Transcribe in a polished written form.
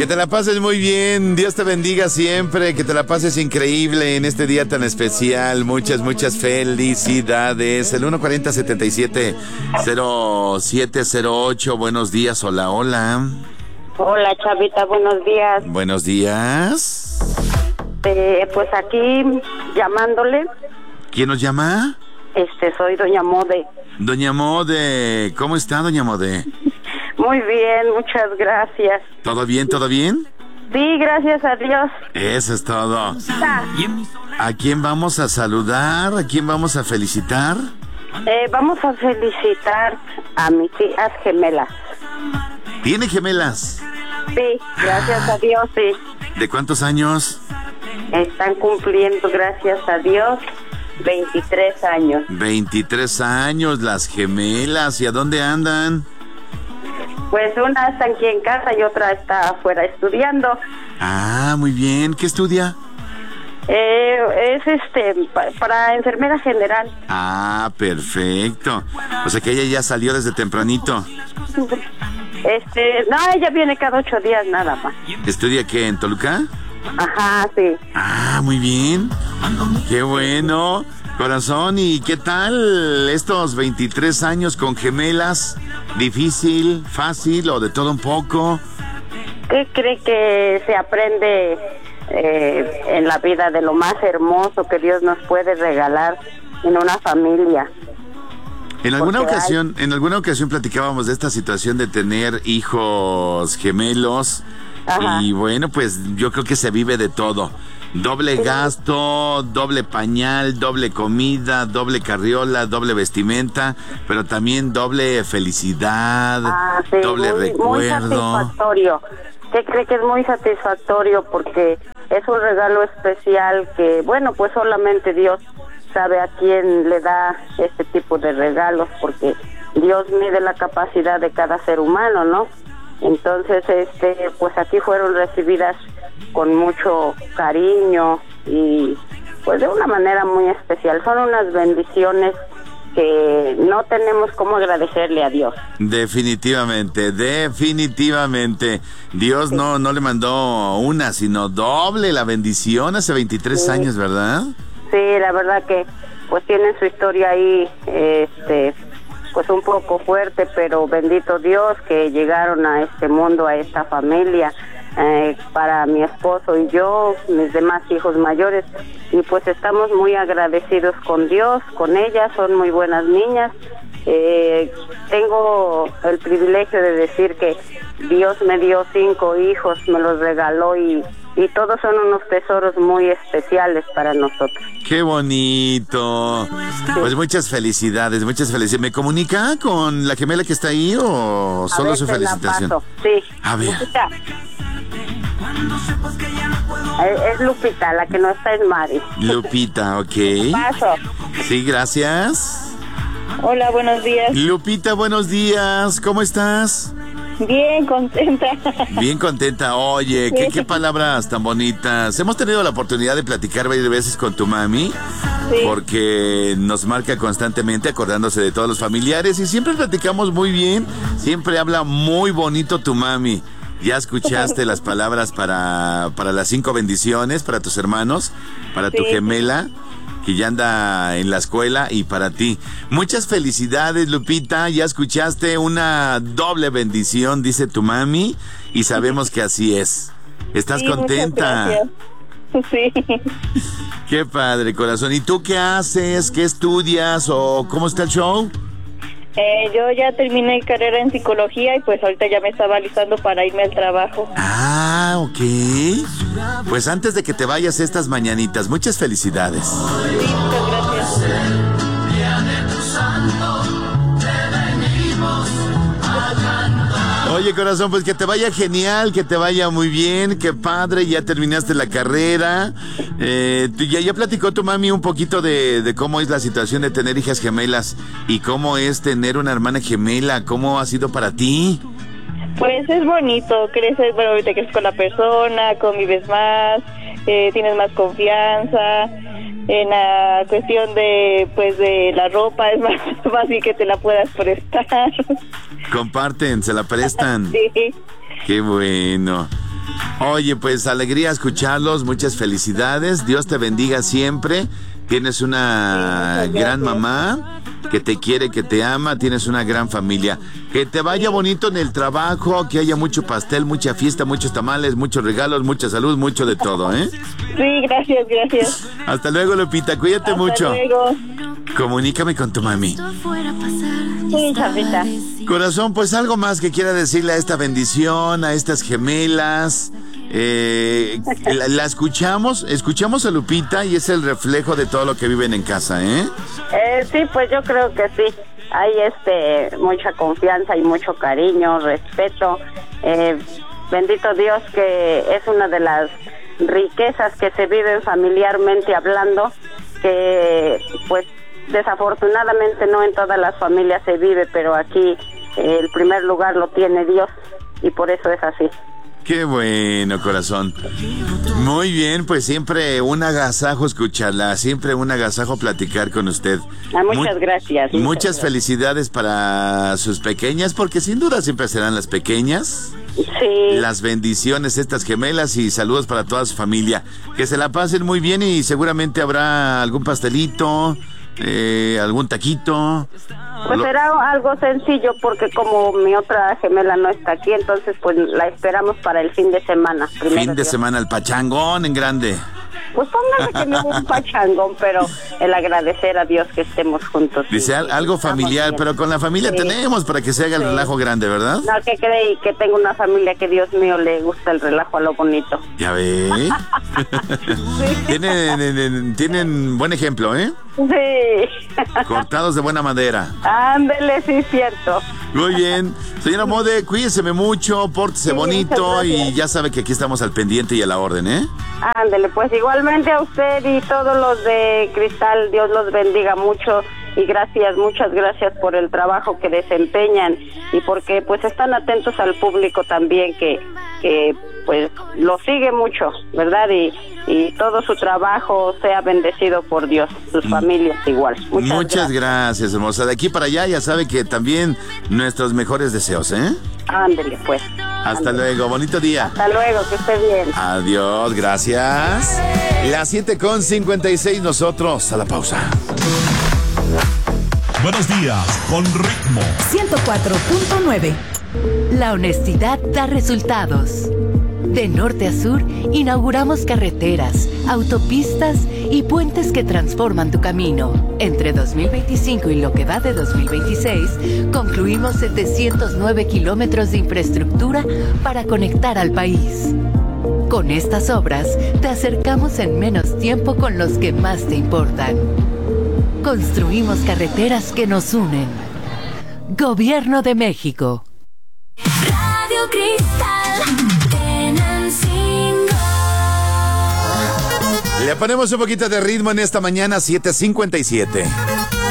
Que te la pases muy bien, Dios te bendiga siempre, que te la pases increíble en este día tan especial. Muchas felicidades. El 140-77-0708. Buenos días, hola. Hola, Chavita, buenos días. Buenos días. Pues aquí llamándole. ¿Quién nos llama? Soy Doña Mode. Doña Mode, ¿cómo está, Doña Mode? Muy bien, muchas gracias. ¿Todo bien? Sí, gracias a Dios. Eso es todo. ¿A quién vamos a saludar? ¿A quién vamos a felicitar? Vamos a felicitar a mis hijas gemelas. ¿Tiene gemelas? Sí, gracias a Dios, sí. ¿De cuántos años? Están cumpliendo, gracias a Dios, 23 años. 23 años, las gemelas. ¿Y a dónde andan? Pues una está aquí en casa y otra está afuera estudiando. Ah, muy bien. ¿Qué estudia? Es para enfermera general. Ah, perfecto. O sea que ella ya salió desde tempranito. No, ella viene cada 8 días nada más. ¿Estudia qué, en Toluca? Ajá, sí. Ah, muy bien. Qué bueno. Corazón, ¿y qué tal estos 23 años con gemelas? ¿Difícil, fácil o de todo un poco? ¿Qué cree que se aprende en la vida de lo más hermoso que Dios nos puede regalar en una familia? En alguna ocasión platicábamos de esta situación de tener hijos gemelos. Ajá. Y bueno, pues yo creo que se vive de todo. Doble gasto, doble pañal, doble comida, doble carriola, doble vestimenta, pero también doble felicidad, sí, doble recuerdo. Muy satisfactorio. ¿Qué cree que es muy satisfactorio? Porque es un regalo especial que, bueno, pues solamente Dios sabe a quién le da este tipo de regalos, porque Dios mide la capacidad de cada ser humano, ¿no? Entonces, pues aquí fueron recibidas con mucho cariño y pues de una manera muy especial. Son unas bendiciones que no tenemos cómo agradecerle a Dios. Definitivamente. Dios sí. no le mandó una, sino doble la bendición hace 23 años, ¿verdad? Sí, la verdad que pues tienen su historia ahí, pues un poco fuerte, pero bendito Dios que llegaron a este mundo, a esta familia, para mi esposo y yo, mis demás hijos mayores, y pues estamos muy agradecidos con Dios, con ellas, son muy buenas niñas. Tengo el privilegio de decir que Dios me dio 5 hijos, me los regaló y todos son unos tesoros muy especiales para nosotros. ¡Qué bonito! Sí. Pues muchas felicidades. ¿Me comunica con la gemela que está ahí o solo su felicitación? Sí. A ver. Lupita. Es Lupita, la que no está es Mari. Lupita, ok. Paso. Sí, gracias. Hola, buenos días. Lupita, buenos días. ¿Cómo estás? Bien contenta. Bien contenta. Oye, sí. qué palabras tan bonitas. Hemos tenido la oportunidad de platicar varias veces con tu mami, sí. Porque nos marca constantemente acordándose de todos los familiares y siempre platicamos muy bien. Siempre habla muy bonito tu mami. Ya escuchaste las palabras para las 5 bendiciones, para tus hermanos, para tu gemela, que ya anda en la escuela, y para ti. Muchas felicidades, Lupita. Ya escuchaste una doble bendición, dice tu mami, y sabemos que así es. ¿Estás contenta? Sí. Qué padre, corazón. ¿Y tú qué haces? ¿Qué estudias? ¿O cómo está el show? Yo ya terminé carrera en psicología y pues ahorita ya me estaba alistando para irme al trabajo. Ah, ok. Pues antes de que te vayas estas mañanitas, muchas felicidades. Sí, muchas gracias. Oye, corazón, pues que te vaya genial, que te vaya muy bien, qué padre, ya terminaste la carrera. Ya platicó tu mami un poquito de cómo es la situación de tener hijas gemelas y cómo es tener una hermana gemela. ¿Cómo ha sido para ti? Pues es bonito, creces, bueno, ahorita creces con la persona, convives más, tienes más confianza. En la cuestión de la ropa es más fácil que te la puedas prestar. Comparten, se la prestan. Sí. Qué bueno. Oye, pues alegría escucharlos, muchas felicidades, Dios te bendiga siempre, tienes una gran mamá que te quiere, que te ama, tienes una gran familia, que te vaya bonito en el trabajo, que haya mucho pastel, mucha fiesta, muchos tamales, muchos regalos, mucha salud, mucho de todo, ¿eh? Sí, gracias. Hasta luego, Lupita, cuídate mucho. Hasta luego. Comunícame con tu mami. Sí, Charlita. Corazón, pues algo más que quiera decirle a esta bendición, a estas gemelas. La escuchamos a Lupita y es el reflejo de todo lo que viven en casa, ¿eh? Sí, pues yo creo que sí. Hay mucha confianza y mucho cariño, respeto. Bendito Dios, que es una de las riquezas que se viven familiarmente hablando, que pues desafortunadamente no en todas las familias se vive, pero aquí el primer lugar lo tiene Dios y por eso es así. Qué bueno, corazón. Muy bien, pues siempre un agasajo escucharla, siempre un agasajo platicar con usted. Muchas gracias. Muchas felicidades para sus pequeñas, porque sin duda siempre serán las pequeñas. Sí. Las bendiciones, estas gemelas, y saludos para toda su familia. Que se la pasen muy bien y seguramente habrá algún pastelito, algún taquito. Pues será algo sencillo porque como mi otra gemela no está aquí, entonces pues la esperamos para el fin de semana. Fin de semana, el pachangón en grande. Pues póngale que no es un pachangón, pero el agradecer a Dios que estemos juntos. Dice algo familiar, pero con la familia sí tenemos para que se haga el relajo grande, ¿verdad? No, que cree que tengo una familia que Dios mío le gusta el relajo a lo bonito. Ya ve. Tienen buen ejemplo, ¿eh? Sí. Cortados de buena madera. Ándele, sí, cierto. Muy bien. Señora Mode, cuídese mucho, pórtese bonito y ya sabe que aquí estamos al pendiente y a la orden, ¿eh? Ándele, pues igualmente a usted y todos los de Cristal, Dios los bendiga mucho y gracias, muchas gracias por el trabajo que desempeñan y porque pues están atentos al público también que pues lo sigue mucho, ¿verdad? Y todo su trabajo sea bendecido por Dios, sus familias igual. Muchas gracias, hermosa. De aquí para allá ya sabe que también nuestros mejores deseos, ¿eh? Ándele, pues. Hasta luego, bonito día. Hasta luego, que esté bien. Adiós, gracias. Las 7:56, nosotros a la pausa. Buenos días, con ritmo. 104.9. La honestidad da resultados. De norte a sur, inauguramos carreteras, autopistas y puentes que transforman tu camino. Entre 2025 y lo que va de 2026, concluimos 709 kilómetros de infraestructura para conectar al país. Con estas obras, te acercamos en menos tiempo con los que más te importan. Construimos carreteras que nos unen. Gobierno de México. Radio Cristal, Tenancingo. Le ponemos un poquito de ritmo en esta mañana, 7:57.